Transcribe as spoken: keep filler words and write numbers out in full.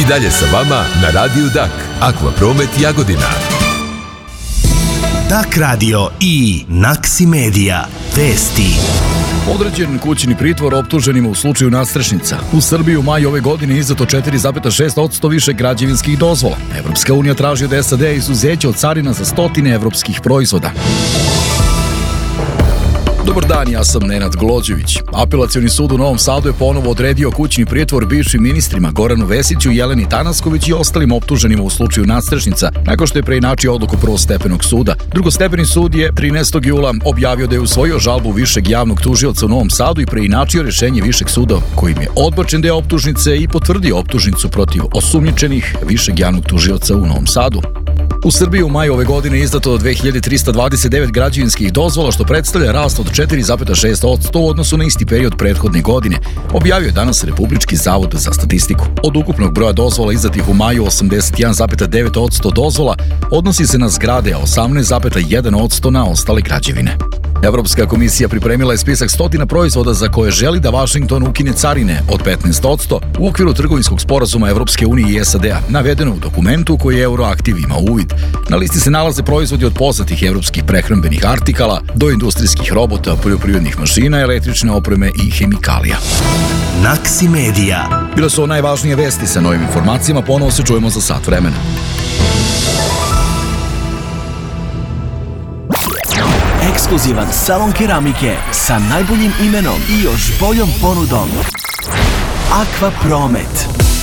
I dalje sa vama na Radiju Dak, Akvapromet Jagodina. Dak radio i Naksi Medija vesti. Određen kućni pritvor optuženima u slučaju nadstrešnica. U Srbiji u maju ove godine izdato četiri zarez šest posto više građevinskih dozvola. Evropska unija traži od S A D izuzeće od carina za stotine evropskih proizvoda. Dobar dan, ja sam Nenad Glođević. Apelacioni sud u Novom Sadu je ponovo odredio kućni pritvor bivšim ministrima Goranu Vesiću, Jeleni Tanasković i ostalim optuženima u slučaju nadstrešnica, nakon što je preinačio odluku prvostepenog suda. Drugostepeni sud je trinaestog jula objavio da je usvojio žalbu višeg javnog tužioca u Novom Sadu i preinačio rešenje višeg suda kojim je odbačen deo optužnice i potvrdio optužnicu protiv osumnjičenih višeg javnog tužioca u Novom Sadu. U Srbiji u maju ove godine izdato dve hiljade trista dvadeset devet građevinskih dozvola, što predstavlja rast od četiri zarez šest posto u odnosu na isti period prethodne godine, objavio je danas Republički zavod za statistiku. Od ukupnog broja dozvola izdatih u maju, osamdeset jedan zarez devet posto dozvola odnosi se na zgrade, a osamnaest zarez jedan posto na ostale građevine. Evropska komisija pripremila je spisak stotina proizvoda za koje želi da Vašington ukine carine od petnaest posto u okviru trgovinskog sporazuma Evropske unije i S A D-a, navedeno u dokumentu koji Euroaktiv ima uvid. Na listi se nalaze proizvodi od poznatih evropskih prehrambenih artikala do industrijskih robota, poljoprivrednih mašina, električne opreme i hemikalija. Naksi Medija. Bile su najvažnije vesti. Sa novim informacijama ponovo se čujemo za sat vremena. Ekskluzivan salon keramike sa najboljim imenom i još boljom ponudom. Akvapromet.